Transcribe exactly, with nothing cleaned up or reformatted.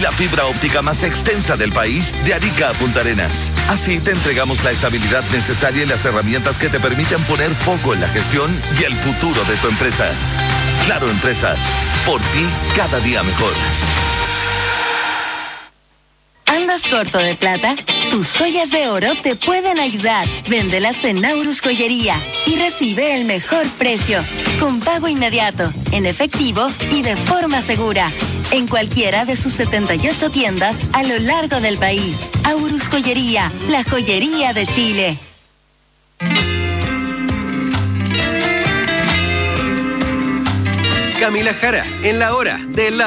la fibra óptica más extensa del país de Arica a Punta Arenas. Así te entregamos la estabilidad necesaria y las herramientas que te permitan poner foco en la gestión y el futuro de tu empresa. Claro Empresas, por ti cada día mejor. ¿Andas corto de plata? Tus joyas de oro te pueden ayudar. Véndelas en Naurus Joyería y recibe el mejor precio, con pago inmediato, en efectivo y de forma segura. En cualquiera de sus setenta y ocho tiendas a lo largo del país. Aurus Joyería, la joyería de Chile. Camila Jara, en la hora de la